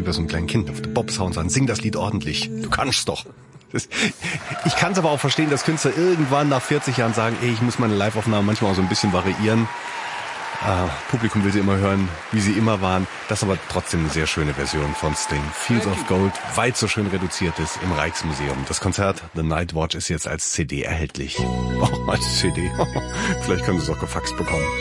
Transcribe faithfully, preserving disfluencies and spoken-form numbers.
bei so einem kleinen Kind auf den Bob hauen und sagen, sing das Lied ordentlich. Du kannst doch. Das, ich kann es aber auch verstehen, dass Künstler irgendwann nach vierzig Jahren sagen, ey, ich muss meine Live-Aufnahmen manchmal auch so ein bisschen variieren. Äh, Publikum will sie immer hören, wie sie immer waren. Das ist aber trotzdem eine sehr schöne Version von Sting. Fields of Gold, weit so schön reduziert ist im Rijksmuseum. Das Konzert The Night Watch ist jetzt als C D erhältlich. Oh, als C D. Vielleicht können Sie es auch gefaxt bekommen.